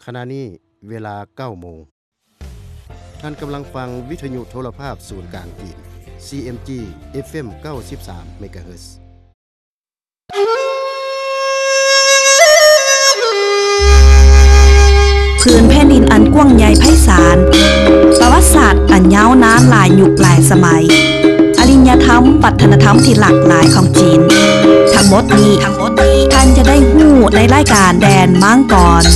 ขณะนี้เวลา 9 โมงท่านกำลังฟังวิทยุโทรภาพศูนย์กลางจีน CMG FM 93 เมกะเฮิรตซ์พื้นแผ่นดินอันกว้างใหญ่ไพศาลประวัติศาสตร์อันยาวนานหลายยุคหลายสมัยอารยธรรมวัฒนธรรมที่หลากหลายของจีนทั้งหมดนี้ท่านจะได้ฮู้ในรายการแดนมังกร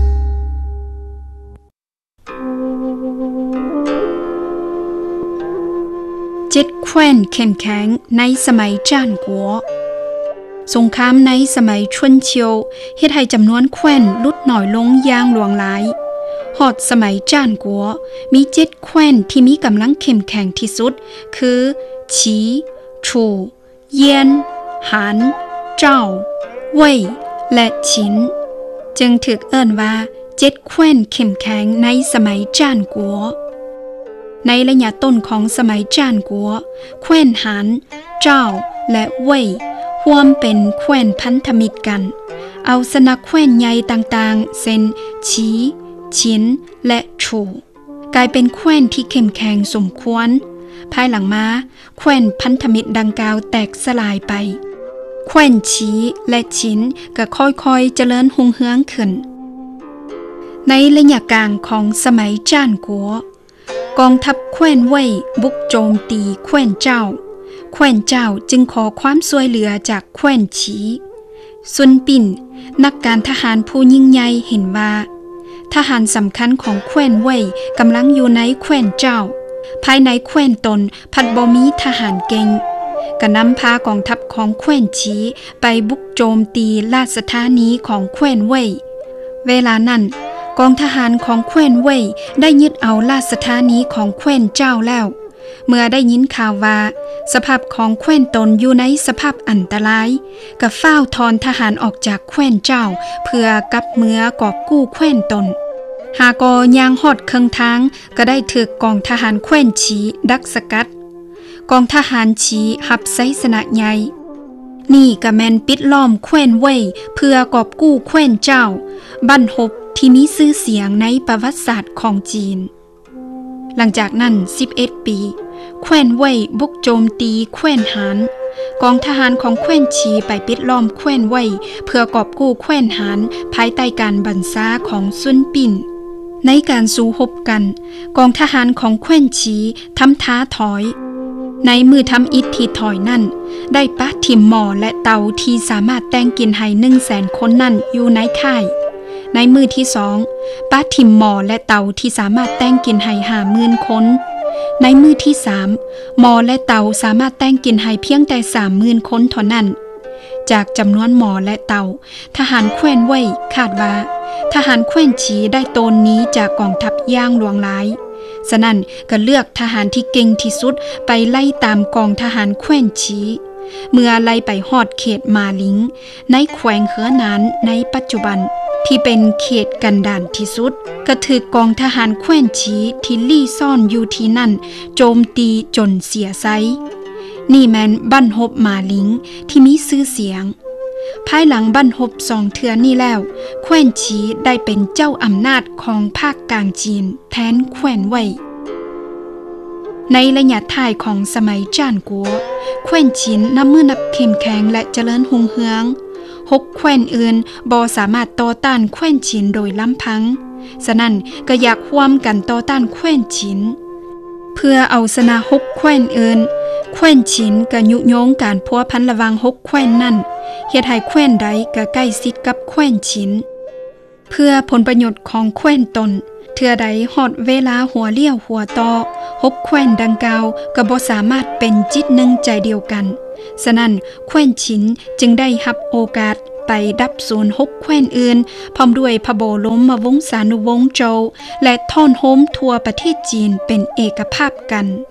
7 แคว้นเข้มแข็งในสมัยจ้านกัวสงครามในสมัยชวนเชียวเฮ็ดให้จำนวนแคว้นลดน้อยลงอย่างหลวงหลายฮอดสมัยจ้านกัวมี7 แคว้นที่มีกำลังเข้มแข็งที่สุดคือฉีชูเยียนหานเจ้าเว่ยและฉินจึงถูกเอิ้นว่า7 แคว้นเข้มแข็งในสมัยจ้านกัวในระยะต้นของสมัยจ้านกัวแคว้นหานเจ้าและเว่ยร่วมเป็นแคว้นพันธมิตรกันเอาชนะแคว้นใหญ่ต่างๆเช่นฉีฉินและชูกลายเป็นแคว้นที่เข้มแข็งสมควรภายหลังมาแคว้นพันธมิตรดังกล่าวแตกสลายไปแคว้นฉีและฉินก็ค่อยๆเจริญรุ่งเรืองขึ้นในระยะกลางของสมัยจ้านกัวกองทัพแคว้นเว่ยบุกโจมตีแคว้นเจ้าแคว้นเจ้าจึงขอความช่วยเหลือจากแคว้นฉีซุนปิ่นนักการทหารผู้ยิ่งใหญ่เห็นว่าทหารสำคัญของแคว้นเว่ยกำลังอยู่ในแคว้นเจ้าภายในแคว้นตนพัดบ่มีทหารเก่งก็นำพากองทัพของแคว้นฉีไปบุกโจมตีราชธานีของแคว้นเว่ยเวลานั้นกองทหารของแคว้นเว่ยได้ยึดเอาราชธานีของแคว้นเจ้าแล้วเมื่อได้ยินข่าวว่าสภาพของแคว้นตนอยู่ในสภาพอันตรายก็ฟ้าวถอนทหารออกจากแคว้นเจ้าเพื่อกลับเมือกอบกู้แคว้นตนหากย่างฮอดครึ่งทางก็ได้ถูกกองทหารแคว้นฉีดักสกัดกองทหารฉีหับไสชนะใหญ่นี่ก็แม่นปิดล้อมแคว้นเว่ยเพื่อกอบกู้แคว้นเจ้าบั้นฮบที่มีชื่อเสียงในประวัติศาสตร์ของจีนหลังจากนั้น11 ปีแคว้นเว่ยบุกโจมตีแคว้นหานกองทหารของแคว้นฉีไปปิดล้อมแคว้นเว่ยเพื่อกอบกู้แคว้นหานภายใต้การบัญชาของซุนปิ่นในการสู้รบกันกองทหารของแคว้นฉีทำท้าถอยในมือทำอิฐที่ถอยนั่นได้ปะทิมหม้อและเตาที่สามารถแต่งกินให้ 100,000 คนนั่นอยู่ในค่ายในมือที่2ปะทิมหม้อและเตาที่สามารถแต่งกินให้ 50,000 คนในมือที่3หม้อและเตาสามารถแต่งกินให้เพียงแต่ 30,000 คนเท่านั้นจากจำนวนหม้อและเตาทหารแคว้นเว่ยคาดว่าทหารแคว้นฉีได้โตนนี้จากกองทัพย่างหลวงหลายฉะนั้นก็เลือกทหารที่เก่งที่สุดไปไล่ตามกองทหารแคว้นฉีเมื่อไล่ไปฮอดเขตมาหลิงในแขวงเหอหนานในปัจจุบันที่เป็นเขตกันดารที่สุดก็ถือกองทหารแคว้นฉีที่ลี่ซ่อนอยู่ที่นั่นโจมตีจนเสียไซนี่แม่นบั้นฮบมาหลิงที่มีชื่อเสียงภายหลังบั้นฮบ2 เทื่อนี้แล้วแคว้นฉีได้เป็นเจ้าอำนาจของภาคกลางจีนแทนแคว้นเว่ยในระยะท้ายของสมัยจ้านกัวแคว้นฉินนับมือนับเข้มแข็งและเจริญรุ่งเรือง6 แคว้นอื่นบ่สามารถต่อต้านแคว้นฉินโดยลำพังฉะนั้นก็อยากร่วมกันต่อต้านแคว้นฉินเพื่อเอาชนะ6 แคว้นอื่นแคว้นฉินก็ยุยงการพัวพันระหว่าง6 แคว้นนั่นเฮ็ดให้แคว้นใดก็ใกล้ชิดกับแคว้นฉินเพื่อผลประโยชน์ของแคว้นตนเทื่อใดฮอดเวลาหัวเลี้ยวหัวต่อ6 แคว้นดังกล่าวก็บ่สามารถเป็นจิตหนึ่งใจเดียวกันฉะนั้นแคว้นฉินจึงได้รับโอกาสไปดับศูนย์6 แคว้นอื่นพร้อมด้วยพระบรมวงศานุวงศ์โจวและท่อนโฮมทั่วประเทศจีนเป็นเอกภาพกัน